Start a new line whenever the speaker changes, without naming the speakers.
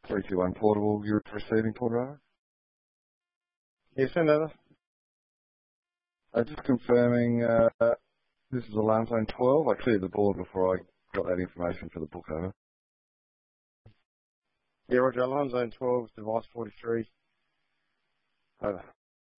321 Portable, you're receiving Port Rover?
Yes, send over.
Just confirming, this is alarm zone 12. I cleared the board before I got that information for the book over.
Yeah, roger. Alarm zone 12, device 43.
Over.